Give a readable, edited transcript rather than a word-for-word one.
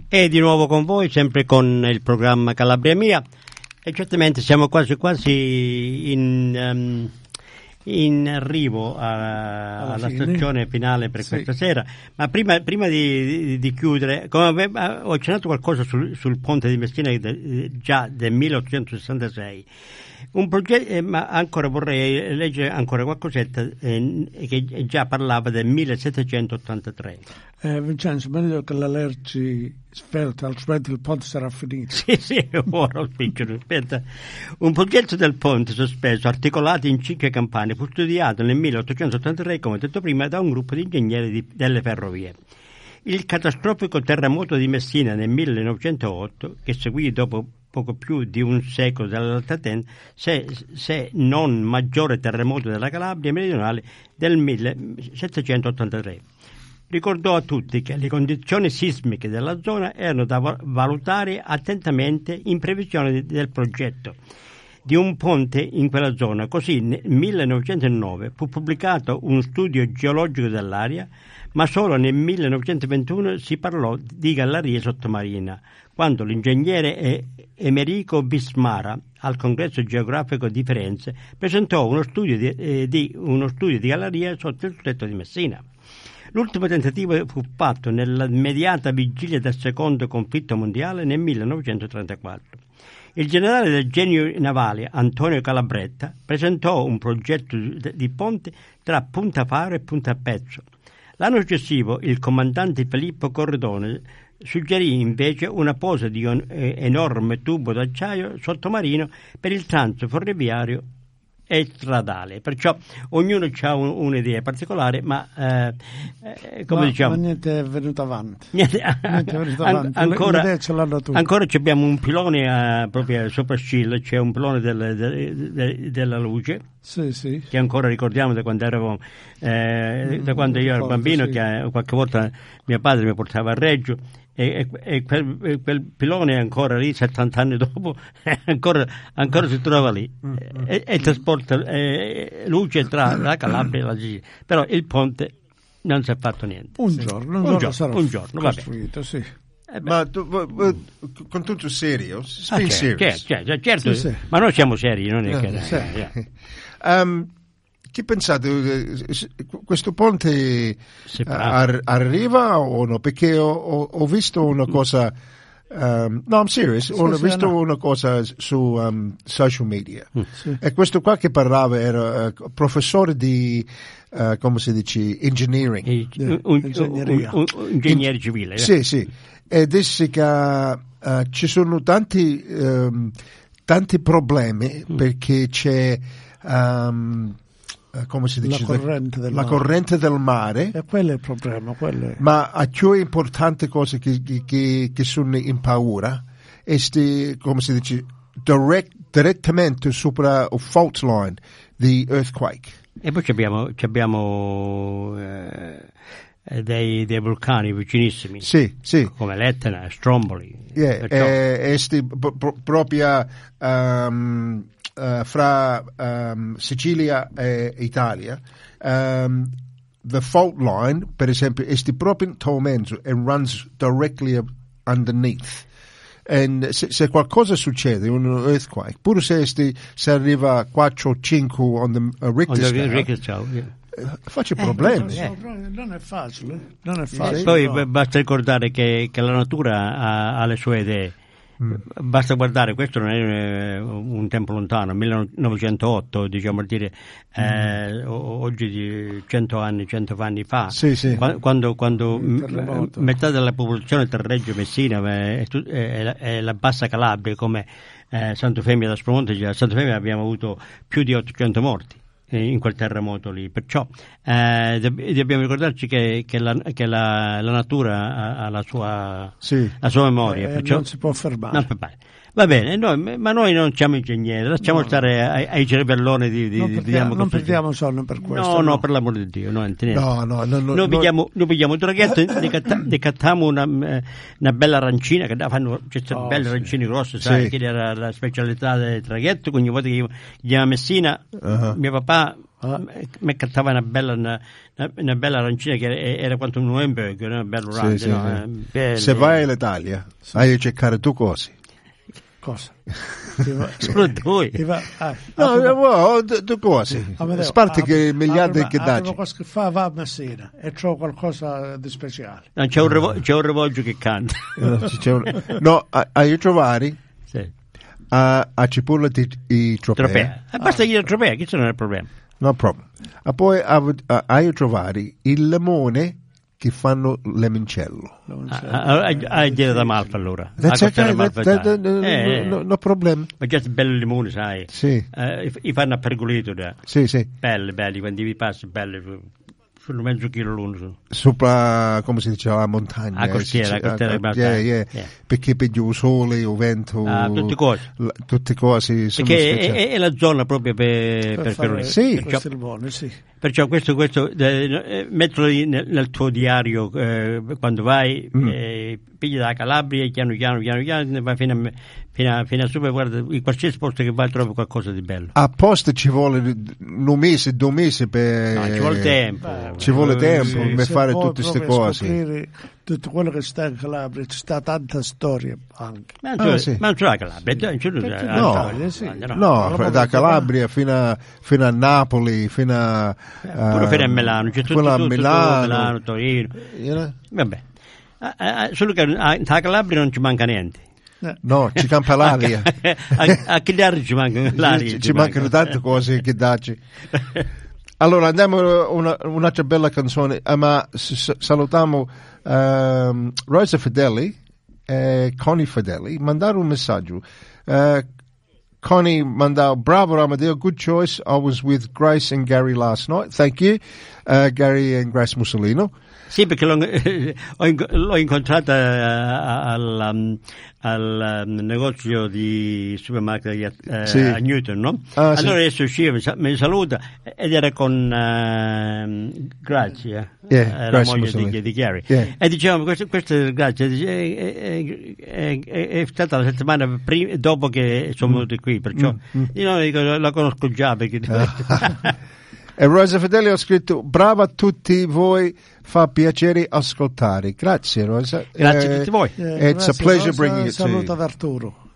E di nuovo con voi, sempre con il programma Calabria Mia, e certamente siamo quasi in arrivo alla stazione finale per questa sera. Ma prima di chiudere, come ho accennato qualcosa sul ponte di Messina già del 1866, un progetto, ma ancora vorrei leggere ancora qualcosetta che già parlava del 1783. Vincenzo, meglio che la leggi svelta, altrimenti il ponte sarà finito. Sì, ora spicciolo, aspetta. Un progetto del ponte sospeso, articolato in 5 campane, fu studiato nel 1883, come detto prima, da un gruppo di ingegneri delle ferrovie. Il catastrofico terremoto di Messina nel 1908, che seguì dopo poco più di un secolo dall'Altatene, se non maggiore terremoto della Calabria meridionale del 1783. Ricordò a tutti che le condizioni sismiche della zona erano da valutare attentamente in previsione del progetto di un ponte in quella zona. Così nel 1909 fu pubblicato uno studio geologico dell'area, ma solo nel 1921 si parlò di galleria sottomarina, quando l'ingegnere Emerico Bismara al Congresso Geografico di Firenze presentò uno studio di galleria sotto il stretto di Messina. L'ultimo tentativo fu fatto nell'immediata vigilia del secondo conflitto mondiale nel 1934. Il generale del Genio navale Antonio Calabretta presentò un progetto di ponte tra Punta Faro e Punta Pezzo. L'anno successivo il comandante Filippo Corridone suggerì invece una posa di un enorme tubo d'acciaio sottomarino per il transito ferroviario e stradale. Perciò ognuno ha un'idea particolare, ma come diciamo, ma niente è venuto avanti. Ancora abbiamo un pilone proprio sopra Scilla, c'è un pilone della luce. Sì. Che ancora ricordiamo da quando eravamo da quando io ero bambino, sì. Che qualche volta mio padre mi portava a Reggio e quel pilone è ancora lì 70 anni dopo, ancora si trova lì e trasporta luce tra la Calabria e la Sicilia. Però il ponte non si è fatto niente. Un giorno sarà costruito, sì. Ma tu, con tutto serio? Certo. Sì. Ma noi siamo seri, non è che che pensate, questo ponte arriva o no? Perché ho visto una cosa, no, I'm serious, ho visto una cosa su social media, e questo qua che parlava era professore di, come si dice, engineering. Ingegnere civile. Sì, e disse che ci sono tanti problemi perché c'è come si dice, la corrente del mare, e quello è il problema. Ma a più importante cose che sono in paura è come si dice, direttamente sopra il fault line di earthquake. E poi abbiamo dei vulcani vicinissimi, sì, come l'Etna, Stromboli, proprio fra Sicilia e Italia, the fault line, per esempio, è proprio in mezzo and runs directly underneath. E se qualcosa succede, un earthquake, pure se arriva a 4 o 5 on the Richter scale, faccia problemi. Non è facile. Poi basta ricordare che la natura ha le sue idee. Basta guardare, questo non è un tempo lontano, 1908, diciamo dire, oggi di 100 anni fa, sì. quando metà della popolazione tra Reggio e Messina è la bassa Calabria, come Sant'Eufemia da Spromonte. A Sant'Eufemia abbiamo avuto più di 800 morti in quel terremoto lì, perciò dobbiamo ricordarci che la natura ha la sua memoria, perciò non si può fermare. Va bene, ma noi non siamo ingegneri, lasciamo stare ai cervelloni non perdiamo soldi per questo. No, per l'amore di Dio, no. Noi pigliamo un traghetto, ne cattiamo una bella arancina, che fanno queste belle arancine grosse, sai, che era la specialità del traghetto. Ogni volta che io a Messina, mio papà mi cattava una bella arancina che era quanto un hamburger, una bella arancia. Se vai all'Italia, hai a cercare tu cose. Cosa? Solo due. Tu cose. A parte che miliardi che dai. Cosa che fa va a Messina e trovo qualcosa di speciale. No, c'è un rivolgio che canta. No, hai trovare a cipolla i tropea. Basta dire tropea, che non è il problema. No problem. E poi hai trovare il limone che fanno limoncello. Hai dire da Malta allora. That's okay, no problem. Ma già bello il limone, sai? Sì. I fanno a pergolito, Sì, sì. Belli, quando vi passi, belli, sono mezzo chilo l'uno. Sopra, come si dice, la montagna. La costiera. Perché per il sole, il vento. Tutte cose. Perché è la zona proprio per quello. Sì. Perciò questo mettilo nel tuo diario quando vai, pigli dalla Calabria e piano vai fino a super, guarda, in qualsiasi posto che vai trovi qualcosa di bello. Apposta ci vuole un mese, 2 mesi per... No, ci vuole tempo. Ci vuole tempo per fare tutte queste cose. Tutto quello che sta in Calabria, ci sta tanta storia anche. Ma non c'è la Calabria, no, da Calabria fino a Napoli, fino a... pure fino a Milano, c'è tutto Milano, Torino. Vabbè. Solo che a Calabria non ci manca niente. No, ci campa l'aria. A Chigliari ci manca l'aria. Ci mancano tante cose che darci. Allora andiamo un'altra bella canzone, ma salutiamo Rosa Fedeli e Connie Fedeli. Mandare un messaggio. Connie mandò, bravo Ramadeo, good choice. I was with Grace and Gary last night. Thank you, Gary and Grace Mussolino. Sì, perché l'ho incontrata al negozio di supermarket a Newton, no? Allora adesso usciva, mi saluta ed era con Grazia, la moglie di Gary. E dicevamo, questa Grazia è stata la settimana dopo che sono venuti qui, perciò io la conosco già perché... E Rosa Fedeli ha scritto, brava a tutti voi, fa piacere ascoltare. Grazie Rosa. Grazie a tutti voi. It's a pleasure bringing it to you. Saluto ad Arturo.